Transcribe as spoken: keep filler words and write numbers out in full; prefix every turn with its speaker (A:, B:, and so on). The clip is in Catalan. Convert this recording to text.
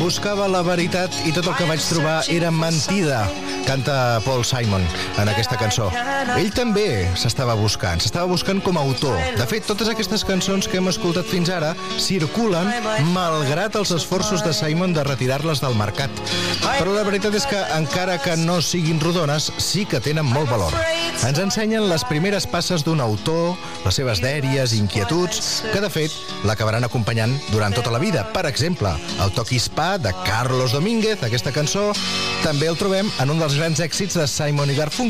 A: Buscava la veritat i tot el que vaig trobar era mentida, canta Paul Simon en aquesta cançó. Ell també s'estava buscant, s'estava buscant com a autor. De fet, totes aquestes cançons que hem escoltat fins ara circulen malgrat els esforços de Simon de retirar-les del mercat. Però la veritat és que, encara que no siguin rodones, sí que tenen molt valor. Ens ensenyen les primeres passes d'un autor, les seves dèries i inquietuds, que de fet l'acabaran acompanyant durant tota la vida. Per exemple, el toc hispà de Carlos Domínguez, aquesta cançó, també el trobem en un dels grans èxits de Simon i Garfunkel.